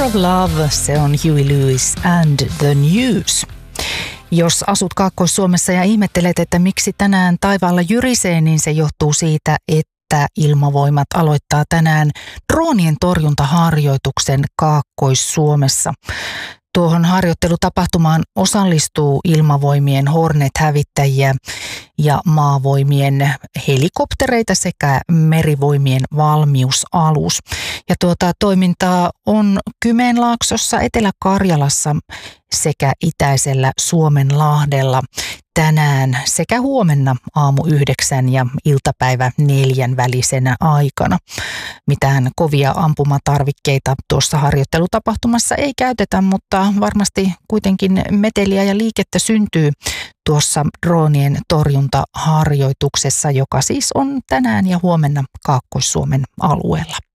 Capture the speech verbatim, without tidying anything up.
of Love, se on Huey Lewis and the News. Jos asut Kaakkois-Suomessa ja ihmettelet, että miksi tänään taivaalla jyrisee, niin se johtuu siitä, että Ilmavoimat aloittaa tänään droonien torjuntaharjoituksen Kaakkois-Suomessa. Tuohon harjoittelutapahtumaan osallistuu Ilmavoimien Hornet-hävittäjiä ja Maavoimien helikoptereita sekä Merivoimien valmiusalus. Ja tuota toimintaa on Kymenlaaksossa, Etelä-Karjalassa sekä itäisellä Suomenlahdella tänään sekä huomenna aamu yhdeksän ja iltapäivä neljän välisenä aikana. Mitään kovia ampumatarvikkeita tuossa harjoittelutapahtumassa ei käytetä, mutta varmasti kuitenkin meteliä ja liikettä syntyy tuossa droonien torjuntaharjoituksessa, joka siis on tänään ja huomenna Kaakkois-Suomen alueella.